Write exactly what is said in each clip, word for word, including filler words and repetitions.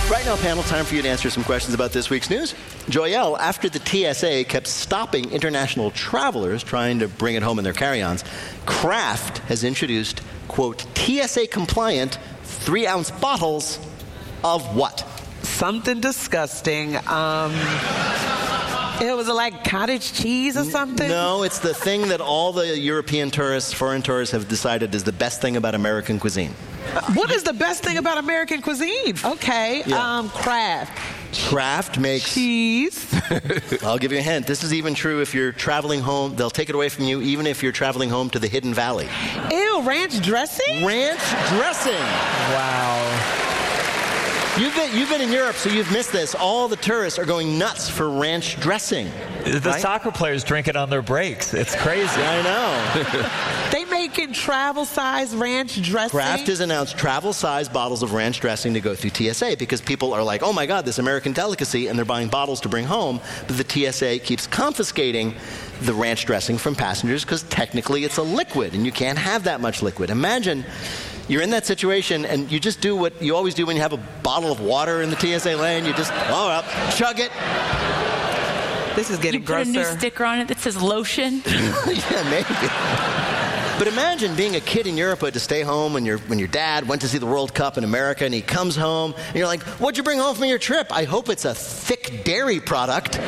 Right now, panel, time for you to answer some questions about this week's news. Joyelle, after the T S A kept stopping international travelers trying to bring it home in their carry-ons, Kraft has introduced, quote, T S A-compliant three-ounce bottles of what? Something disgusting. Um, it was like cottage cheese or something? No, it's the thing that all the European tourists, foreign tourists, have decided is the best thing about American cuisine. What is the best thing about American cuisine? Okay, Yeah. um, Kraft. Kraft makes... Cheese. I'll give you a hint. This is even true if you're traveling home. They'll take it away from you even if you're traveling home to the Hidden Valley. Ew, ranch dressing? Ranch dressing. Wow. You've been, you've been in Europe, so you've missed this. All the tourists are going nuts for ranch dressing. The right? soccer players drink it on their breaks. It's crazy. I know. They making travel-size ranch dressing? Kraft has announced travel-size bottles of ranch dressing to go through T S A because people are like, oh my God, this American delicacy, and they're buying bottles to bring home. But the T S A keeps confiscating the ranch dressing from passengers because technically it's a liquid, and you can't have that much liquid. Imagine you're in that situation, and you just do what you always do when you have a bottle of water in the T S A lane. You just, oh, well, chug it. This is getting you put grosser. a new sticker on it that says lotion. Yeah, maybe. But imagine being a kid in Europe who had to stay home when your when your dad went to see the World Cup in America, and he comes home, and you're like, what'd you bring home from your trip? I hope it's a thick dairy product.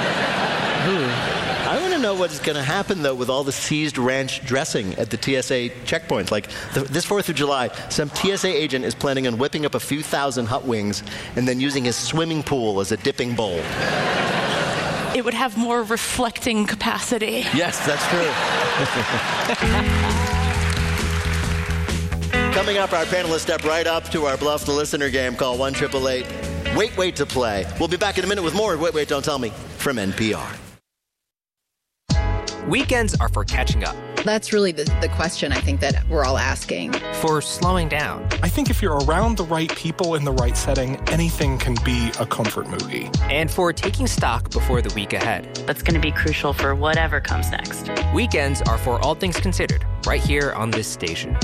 I want to know what's going to happen, though, with all the seized ranch dressing at the T S A checkpoints. Like, the, this fourth of July, some T S A agent is planning on whipping up a few thousand hot wings and then using his swimming pool as a dipping bowl. It would have more reflecting capacity. Yes, that's true. Coming up, our panelists step right up to our Bluff the Listener game. Call one eight eight eight wait wait to play. We'll be back in a minute with more Wait, Wait, Don't Tell Me from N P R. Weekends are for catching up. That's really the, the question I think that we're all asking. For slowing down. I think if you're around the right people in the right setting, anything can be a comfort movie. And for taking stock before the week ahead. That's going to be crucial for whatever comes next. Weekends are for All Things Considered, right here on this station.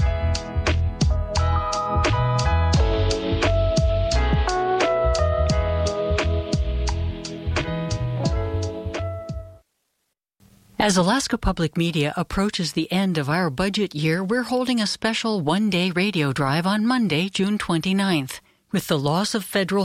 As Alaska Public Media approaches the end of our budget year, we're holding a special one-day radio drive on Monday, June twenty-ninth. With the loss of federal